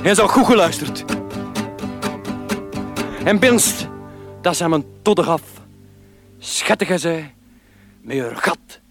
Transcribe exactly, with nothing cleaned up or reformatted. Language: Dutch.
En zo goed geluisterd. En binst, dat zijn mijn todder af. Schattige zij, met haar gat